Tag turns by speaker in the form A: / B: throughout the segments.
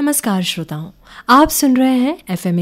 A: नमस्कार श्रोताओं, आप सुन रहे हैं FM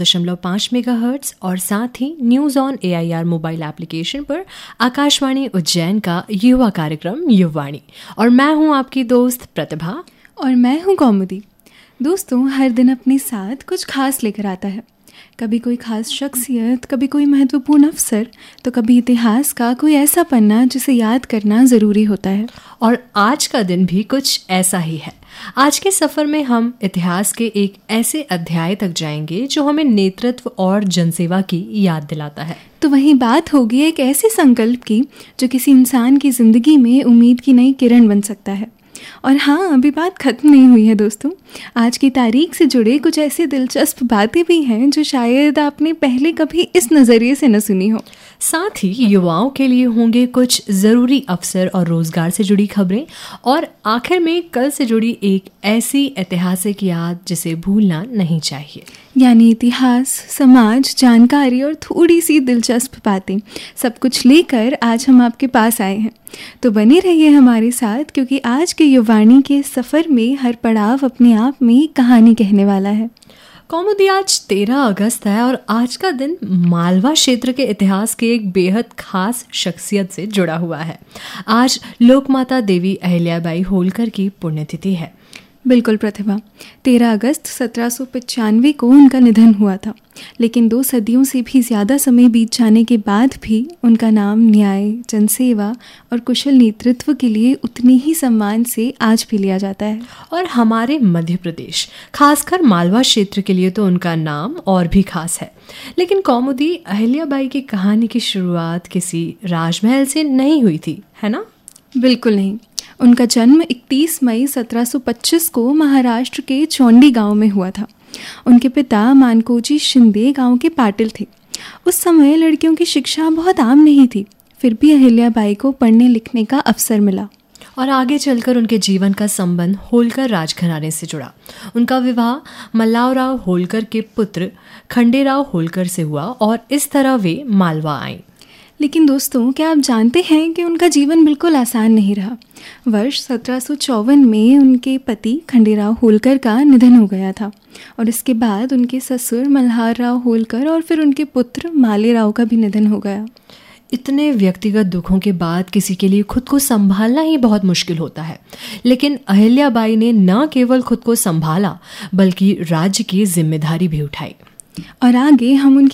A: 102.5 मेगाहर्ट्ज और साथ ही news on AIR mobile application पर आकाशवाणी उज्जैन का युवा कार्यक्रम युववाणी। और मैं हूं आपकी दोस्त प्रतिभा
B: और मैं हूं कौमुदी। दोस्तों, हर दिन अपने साथ कुछ खास लेकर आता है। कभी कोई खास शख्सियत, कभी कोई महत्वपूर्ण अवसर, तो कभी इतिहास का कोई ऐसा पन्ना जिसे याद करना ज़रूरी होता है।
A: और आज का दिन भी कुछ ऐसा ही है। आज के सफ़र में हम इतिहास के एक ऐसे अध्याय तक जाएंगे जो हमें नेतृत्व और जनसेवा की याद दिलाता है।
B: तो वहीं बात होगी एक ऐसे संकल्प की जो किसी इंसान की ज़िंदगी में उम्मीद की नई किरण बन सकता है। और हाँ, अभी बात ख़त्म नहीं हुई है दोस्तों। आज की तारीख से जुड़े कुछ ऐसे दिलचस्प बातें भी हैं जो शायद आपने पहले कभी इस नज़रिए से न सुनी हो।
A: साथ ही युवाओं के लिए होंगे कुछ ज़रूरी अवसर और रोज़गार से जुड़ी खबरें, और आखिर में कल से जुड़ी एक ऐसी ऐतिहासिक याद जिसे भूलना नहीं चाहिए।
B: यानी इतिहास, समाज, जानकारी और थोड़ी सी दिलचस्प बातें, सब कुछ लेकर आज हम आपके पास आए हैं। तो बने रहिए हमारे साथ, क्योंकि आज के युववाणी के सफ़र में हर पड़ाव अपने आप में कहानी कहने वाला है।
A: कौमुदी, आज 13 अगस्त है और आज का दिन मालवा क्षेत्र के इतिहास के एक बेहद खास शख्सियत से जुड़ा हुआ है। आज लोकमाता देवी अहिल्याबाई होलकर की पुण्यतिथि है।
B: बिल्कुल प्रतिभा, 13 अगस्त 1795 को उनका निधन हुआ था। लेकिन 2 सदियों से भी ज़्यादा समय बीत जाने के बाद भी उनका नाम न्याय, जनसेवा और कुशल नेतृत्व के लिए उतने ही सम्मान से आज भी लिया जाता है।
A: और हमारे मध्य प्रदेश, खासकर मालवा क्षेत्र के लिए तो उनका नाम और भी खास है। लेकिन कौमुदी, अहिल्याबाई की कहानी की शुरुआत किसी राजमहल से नहीं हुई थी, है ना?
B: बिल्कुल नहीं। उनका जन्म 31 मई 1725 को महाराष्ट्र के चौंडी गांव में हुआ था। उनके पिता मानकोजी शिंदे गांव के पाटिल थे। उस समय लड़कियों की शिक्षा बहुत आम नहीं थी, फिर भी अहिल्याबाई को पढ़ने लिखने का अवसर मिला।
A: और आगे चलकर उनके जीवन का संबंध होलकर राजघराने से जुड़ा। उनका विवाह मल्लावराव होलकर के पुत्र खंडेराव होलकर से हुआ और इस तरह वे मालवा आईं।
B: लेकिन दोस्तों, क्या आप जानते हैं कि उनका जीवन बिल्कुल आसान नहीं रहा। वर्ष 1754 में उनके पति खंडेराव होलकर का निधन हो गया था और इसके बाद उनके ससुर मल्हारराव होलकर और फिर उनके पुत्र मालेराव का भी निधन हो गया।
A: इतने व्यक्तिगत दुखों के बाद किसी के लिए खुद को संभालना ही बहुत मुश्किल होता है। लेकिन अहिल्याबाई ने न केवल खुद को संभाला बल्कि राज्य की जिम्मेदारी भी उठाई।
B: और आगे हम उनकी